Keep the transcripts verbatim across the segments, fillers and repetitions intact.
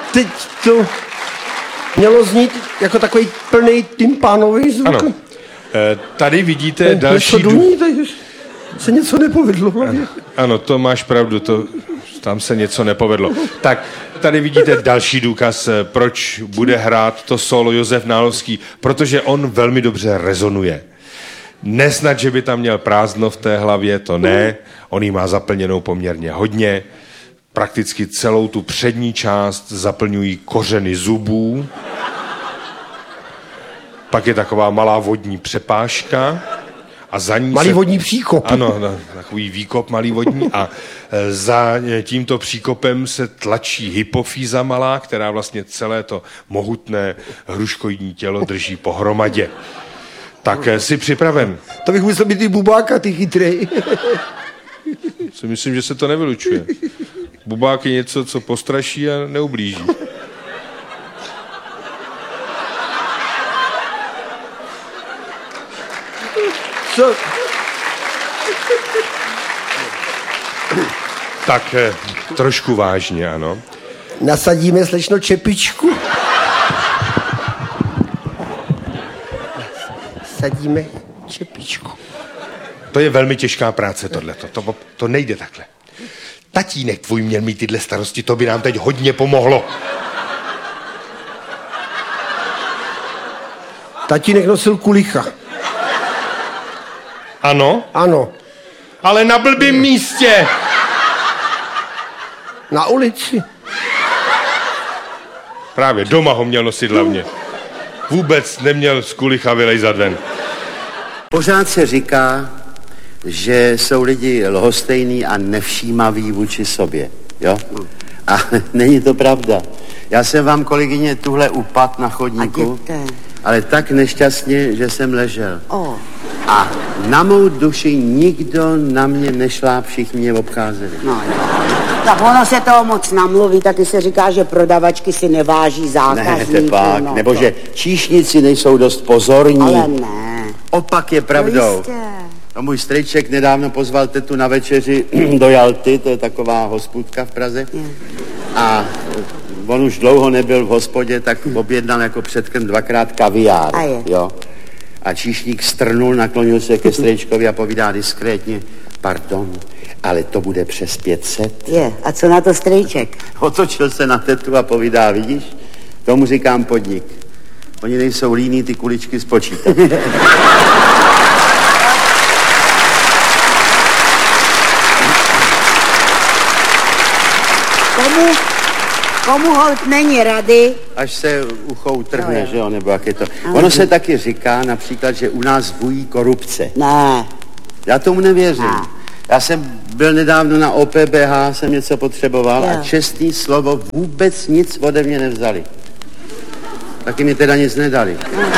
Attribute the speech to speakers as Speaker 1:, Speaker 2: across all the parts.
Speaker 1: teď to mělo znít jako takový plný tympánový zvuk.
Speaker 2: Ano. E, tady vidíte další...
Speaker 1: Něco duní, tady se něco nepovedlo.
Speaker 2: Ano, ano, to máš pravdu, to, tam se něco nepovedlo. Tak, tady vidíte další důkaz, proč bude hrát to solo Josef Nálovský, protože on velmi dobře rezonuje. Nesnad, že by tam měl prázdno v té hlavě, to ne, on ji má zaplněnou poměrně hodně, prakticky celou tu přední část zaplňují kořeny zubů, pak je taková malá vodní přepážka a za ní
Speaker 1: malý
Speaker 2: se...
Speaker 1: vodní příkop.
Speaker 2: Ano, no, takový výkop malý vodní a za tímto příkopem se tlačí hypofýza malá, která vlastně celé to mohutné hruškoidní tělo drží pohromadě. Tak jsi připraven?
Speaker 1: To bych musel být ty bubáka, ty chytrej.
Speaker 2: Si myslím, že se to nevylučuje. Bubák je něco, co postraší a neublíží.
Speaker 1: Co?
Speaker 2: Tak trošku vážně, ano.
Speaker 1: Nasadíme, slečno, čepičku. Nasadíme čepičku.
Speaker 2: To je velmi těžká práce, tohleto. To, to nejde takhle. Tatínek tvůj měl mít tyhle starosti, to by nám teď hodně pomohlo.
Speaker 1: Tatínek nosil kulicha.
Speaker 2: Ano?
Speaker 1: Ano.
Speaker 2: Ale na blbým místě.
Speaker 1: Na ulici.
Speaker 2: Právě, doma ho měl nosit hlavně. Vůbec neměl z kulicha vylejzat ven.
Speaker 3: Pořád se říká, že jsou lidi lhostejní a nevšímaví vůči sobě, jo? A není to pravda. Já jsem vám, kolegyně, tuhle upad na chodníku, ale tak nešťastně, že jsem ležel.
Speaker 4: Oh.
Speaker 3: A na mou duši nikdo na mě nešláp, všichni mě obcházeli.
Speaker 4: No, tak ono se toho moc namluví, taky se říká, že prodavačky si neváží zákazníků.
Speaker 3: Ne, tepak,
Speaker 4: no,
Speaker 3: nebo
Speaker 4: to...
Speaker 3: že číšníci nejsou dost pozorní.
Speaker 4: Ale ne.
Speaker 3: Opak je pravdou. No, můj strejček nedávno pozval tetu na večeři do Jalty, to je taková hospůdka v Praze. Je. A on už dlouho nebyl v hospodě, tak objednal jako předkrm dvakrát kaviár.
Speaker 4: A je.
Speaker 3: Jo. A číšník strnul, naklonil se ke strejčkovi a povídá diskrétně: pardon, ale to bude přes pět set.
Speaker 4: Je, a co na to strejček?
Speaker 3: Otočil se na tetu a povídá: vidíš, tomu říkám podnik. Oni nejsou líní ty kuličky spočítat.
Speaker 4: Komu, komu holt není rady?
Speaker 3: Až se ucho utrhne,
Speaker 4: no,
Speaker 3: že jo, nebo jak je to. Ono se taky říká například, že u nás bují korupce.
Speaker 4: Ne.
Speaker 3: Já tomu nevěřím.
Speaker 4: Ne.
Speaker 3: Já jsem byl nedávno na O P B H, jsem něco potřeboval
Speaker 4: jo.
Speaker 3: a čestný slovo vůbec nic ode mě nevzali. Taky mi teda nic nedali.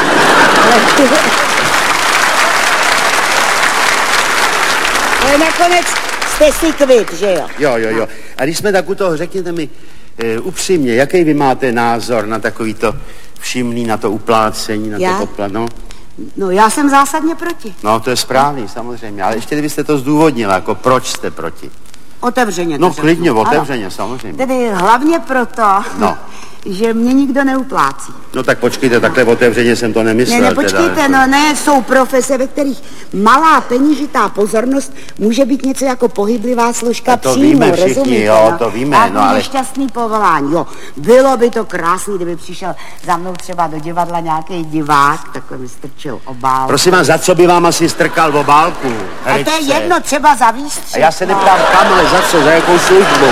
Speaker 4: Ale nakonec jste si kvit, že jo?
Speaker 3: Jo, jo, jo. A když jsme tak u toho, řekněte mi e, upřímně, jaký vy máte názor na takový to všimný, na to uplácení, na
Speaker 4: Já?
Speaker 3: to poplat, no?
Speaker 4: No, já jsem zásadně proti.
Speaker 3: No, to je správný, samozřejmě, ale ještě kdybyste to zdůvodnila, jako proč jste proti.
Speaker 4: Otevřeně to
Speaker 3: No,
Speaker 4: řeknu.
Speaker 3: klidně, otevřeně,
Speaker 4: ano.
Speaker 3: samozřejmě.
Speaker 4: Tedy hlavně proto,
Speaker 3: No.
Speaker 4: že mě nikdo neuplácí.
Speaker 3: No tak počkejte, takhle otevřeně jsem to nemyslel.
Speaker 4: Ne, ne, počkejte,
Speaker 3: teda,
Speaker 4: no ne, jsou profese, ve kterých malá peněžitá pozornost může být něco jako pohyblivá složka
Speaker 3: a to
Speaker 4: příjmu,
Speaker 3: víme všichni,
Speaker 4: rozumíte,
Speaker 3: jo,
Speaker 4: no?
Speaker 3: to víme,
Speaker 4: A
Speaker 3: no ale...
Speaker 4: nešťastný povolání, jo. Bylo by to krásný, kdyby přišel za mnou třeba do divadla nějaký divák, takhle mi strčil obálku.
Speaker 3: Prosím vás, za co by vám asi strkal v obálku?
Speaker 4: A to je jedno, třeba za výstřel.
Speaker 3: A já se neptám kam, ale za co, za jakou službu?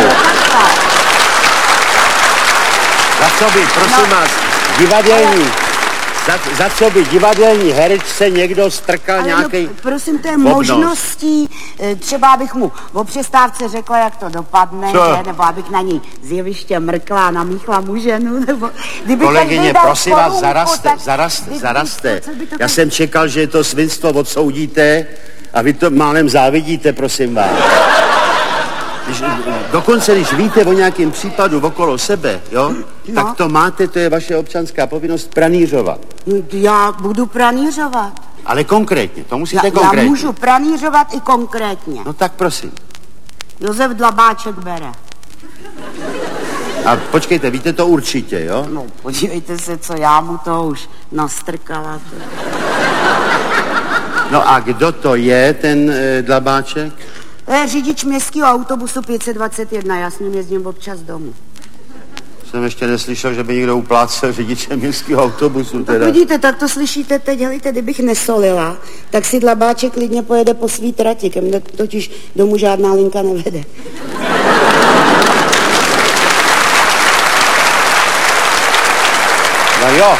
Speaker 3: Za co by, prosím
Speaker 4: No.
Speaker 3: vás, divadelní, za, za co by divadelní herečce někdo strkal
Speaker 4: Ale
Speaker 3: nějaký...
Speaker 4: no, prosím, to je
Speaker 3: obnos.
Speaker 4: možností, e, třeba abych mu o přestávce řekla, jak to dopadne,
Speaker 3: Co?
Speaker 4: že? Nebo abych na ní z jeviště mrkla a namíchla mu ženu, nebo kdyby
Speaker 3: Kolegyně,
Speaker 4: každý dal
Speaker 3: prosím vás,
Speaker 4: korunku,
Speaker 3: zaraste,
Speaker 4: tak
Speaker 3: zaraste,
Speaker 4: kdyby-
Speaker 3: zaraste.
Speaker 4: co by to
Speaker 3: Já
Speaker 4: tak-
Speaker 3: jsem čekal, že to svinstvo odsoudíte a vy to málem závidíte, prosím vás. Když, dokonce, když víte o nějakém případu okolo sebe, jo,
Speaker 4: No.
Speaker 3: tak to máte, to je vaše občanská povinnost pranířovat.
Speaker 4: Já budu pranířovat.
Speaker 3: Ale konkrétně, to musíte
Speaker 4: Já,
Speaker 3: konkrétně.
Speaker 4: já můžu pranířovat i konkrétně.
Speaker 3: No tak prosím.
Speaker 4: Josef Dlabáček bere.
Speaker 3: A počkejte, víte to určitě, jo?
Speaker 4: No, podívejte se, co já mu to už nastrkala.
Speaker 3: No a kdo to je, ten e, dlabáček?
Speaker 4: To je řidič městského autobusu pět set dvacet jedna, já s ním jezdím občas domů.
Speaker 3: Jsem ještě neslyšel, že by někdo uplácel řidiče městského autobusu, teda.
Speaker 4: Vidíte, tak to slyšíte teď, helejte, kdybych nesolila, tak si dlabáček klidně pojede po svý trati, ke mně totiž domů žádná linka nevede.
Speaker 3: No jo.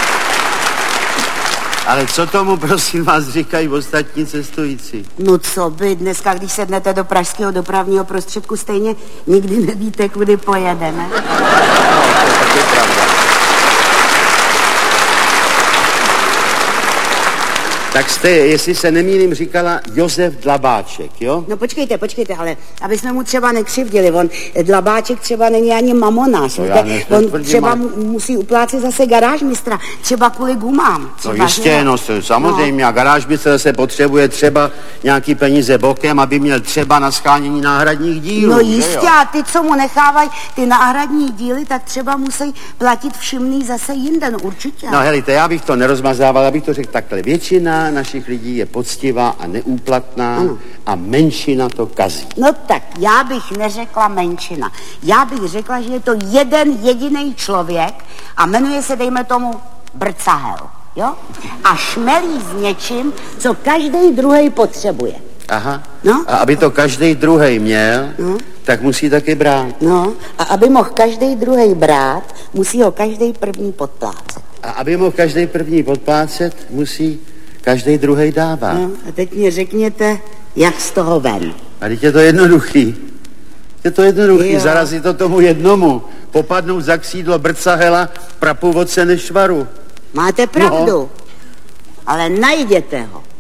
Speaker 3: Ale co tomu, prosím vás, říkají ostatní cestující?
Speaker 4: No co by, dneska, když sednete do pražského dopravního prostředku, stejně nikdy nevíte, kudy pojedeme.
Speaker 3: No, to je taky pravda. Tak jste, jestli se nemýlím, říkala Josef Dlabáček, jo?
Speaker 4: No počkejte, počkejte, ale aby jsme mu třeba nekřivdili, on Dlabáček třeba není ani mamonář,
Speaker 3: No,
Speaker 4: víte? On třeba mu, musí uplácet zase garážmistra, třeba kvůli gumám. Třeba,
Speaker 3: No jistě, no samozřejmě, no. A garážmistr zase potřebuje třeba nějaký peníze bokem, aby měl třeba na schánění náhradních dílů.
Speaker 4: No jistě, a ty, co mu nechávají ty náhradní díly, tak třeba musí platit všimný zase jinde, no určitě.
Speaker 3: No helejte, já bych to nerozmazával, abych to řekl takhle. Většina našich lidí je poctivá a neúplatná ano. A menšina to kazí.
Speaker 4: No tak, já bych neřekla menšina. Já bych řekla, že je to jeden jediný člověk a jmenuje se, dejme tomu, Brcahel, jo? A šmelí s něčím, co každý druhý potřebuje.
Speaker 3: Aha.
Speaker 4: No?
Speaker 3: A aby to každý druhý měl, no. Tak musí taky brát.
Speaker 4: No, a aby mohl každý druhý brát, musí ho každý první podplácet.
Speaker 3: A aby mohl každý první podplácet, musí každý druhý dávat.
Speaker 4: No, a teď mi řekněte, jak z toho ven.
Speaker 3: A teď je to jednoduchý. Je to jednoduchý,
Speaker 4: Jo.
Speaker 3: zarazí to tomu jednomu. Popadnou za křídlo Brcahela, prapůvodce Nešvaru.
Speaker 4: Máte pravdu, no. Ale najděte ho.